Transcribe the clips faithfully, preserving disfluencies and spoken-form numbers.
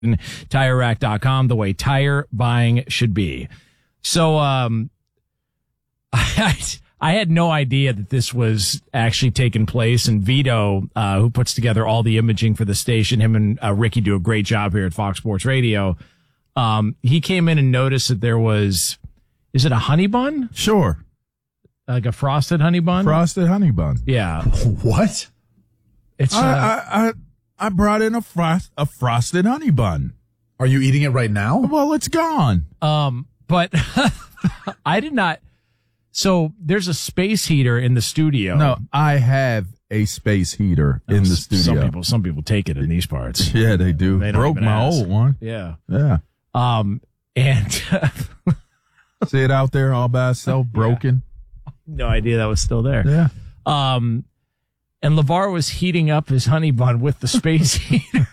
Tire Rack dot com, the way tire buying should be. So, um, I, I had no idea that this was actually taking place. And Vito, uh, who puts together all the imaging for the station, him and uh, Ricky do a great job here at Fox Sports Radio. Um, he came in and noticed that there was, is it a honey bun? Sure. Like a frosted honey bun? Frosted honey bun. Yeah. What? It's, uh, I, I, I, I brought in a frost, a frosted honey bun. Are you eating it right now? Well, it's gone. Um, but I did not. So there's a space heater in the studio. No, I have a space heater in the studio. Some people, some people take it in these parts. Yeah, they do. They don't Broke even my ask. old one. Yeah. Yeah. Um, and See it out there all by itself, broken. no idea that was still there. Yeah. Um, and LeVar was heating up his honey bun with the space heater.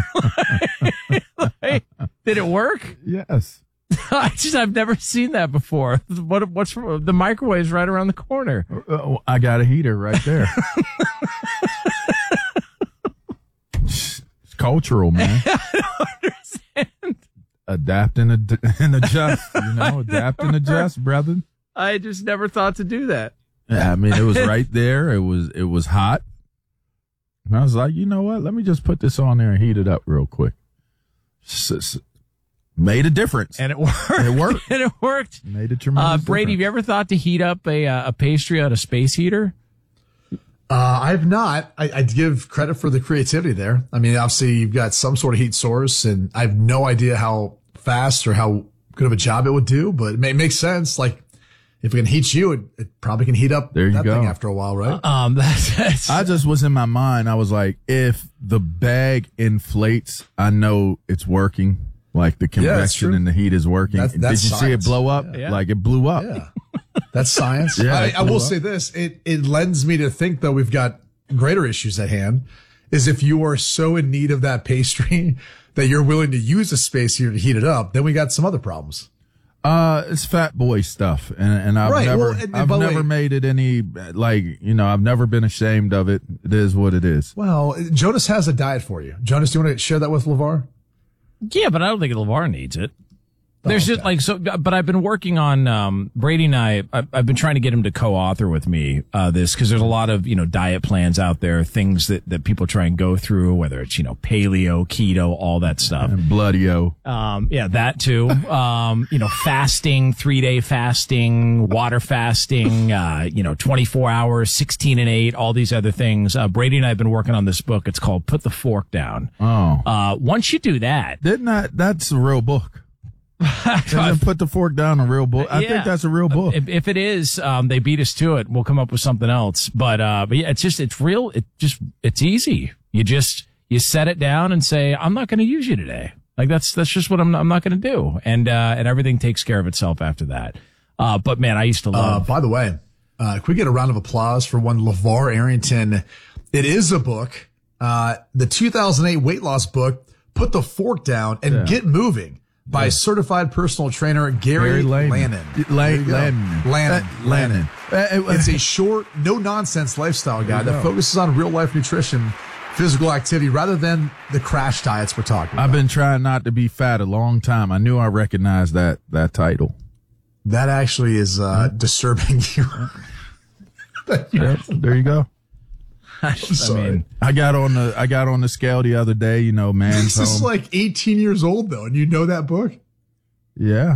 Like, did it work? Yes. I just, I've never seen that before. What, what's the microwave's right around the corner? Uh, I got a heater right there. It's cultural, man. I don't understand. Adapt and, ad- and adjust, you know, adapt and adjust, brother. I just never thought to do that. Yeah, I mean, it was right there. It was, it was hot. And I was like, you know what? Let me just put this on there and heat it up real quick. S- s- made a difference. And it worked. It worked. and it worked. Made a tremendous Uh, Brady, have difference. you ever thought to heat up a uh, a pastry on a space heater? Uh, I have not. I, I'd give credit for the creativity there. I mean, obviously you've got some sort of heat source, and I have no idea how fast or how good of a job it would do, but it, may, it makes sense. Like, if it can heat you, it, it probably can heat up There you that go. thing after a while, right? Um, that's, that's I just was in my mind. I was like, if the bag inflates, I know it's working. Like the Yeah, that's convection true. and the heat is working. That's- that's Did you see it science. blow up? Yeah. Like it blew up. Yeah. That's science. Yeah, I, it I will blew say up. this. It, it lends me to think, though, we've got greater issues at hand, is if you are so in need of that pastry that you're willing to use a space heater to heat it up, then we got some other problems. Uh, it's fat boy stuff, and and I've Right, never, well, and- and I've by the never way- made it any like you know, I've never been ashamed of it. It is what it is. Well, Jonas has a diet for you. Jonas, do you want to share that with LeVar? yeah, but I don't think LeVar needs it. There's okay. just like so, but I've been working on um, Brady and I. I've, I've been trying to get him to co-author with me uh, this because there's a lot of you know diet plans out there, things that that people try and go through, whether it's you know paleo, keto, all that stuff. And bloody-o. Um, yeah, that too. Um, you know, fasting, three day fasting, water fasting, uh, you know, twenty-four hours, sixteen and eight, all these other things. Uh, Brady and I have been working on this book. It's called Put the Fork Down. Oh, Uh, once you do that, didn't that? That's a real book. Doesn't put the fork down a real book. I Yeah. think that's a real book. if, if it is, um, they beat us to it. We'll come up with something else. But, uh, but yeah, it's just, it's real. It just, it's easy. You just, you set it down and say, I'm not going to use you today. Like that's, that's just what I'm, I'm not going to do. And, uh, and everything takes care of itself after that. Uh, but man, I used to Uh, love, by the way, uh, can we get a round of applause for one LeVar Arrington? It is a book, uh, the two thousand eight weight loss book, Put the Fork Down and Yeah. Get Moving by certified personal trainer Gary, Gary Lannon. Lannon. There you go. Lannon. Lannon. Uh, Lannon. Uh, it- It's a short, no nonsense lifestyle guide that focuses on real life nutrition, physical activity, rather than the crash diets we're talking about. I've been trying not to be fat a long time. I knew I recognized that that title. That actually is uh, disturbing you. Yep, there you go. I sorry. mean, I got on the I got on the scale the other day. You know, man. This is like eighteen years old, though, and you know that book? yeah.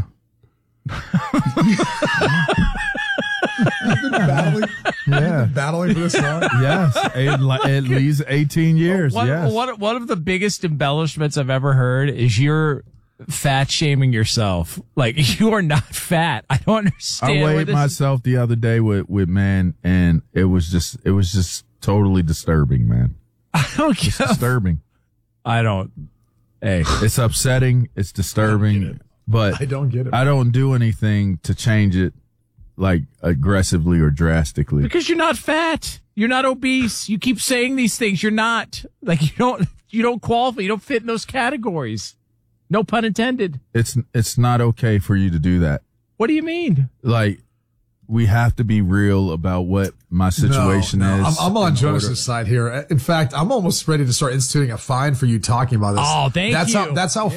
Battling, Yeah. battling for this long? Yes. At, at least eighteen years. one, yes. one, one of the biggest embellishments I've ever heard is you're fat shaming yourself. Like you are not fat. I don't understand. I where weighed this- myself the other day with, with man, and it was just it was just totally disturbing, man. I don't It's get. disturbing. I don't. Hey, It's upsetting. It's disturbing. it. But I don't get it. I don't do anything to change it, like aggressively or drastically. because you're not fat. You're not obese. You keep saying these things. You're not. Like you don't. You don't qualify. You don't fit in those categories. No pun intended. It's it's not okay for you to do that. What do you mean? Like we have to be real about what my situation no, no. is. I'm, I'm on in Jonas's order- side here. In fact, I'm almost ready to start instituting a fine for you talking about this. Oh, thank that's you. How, that's how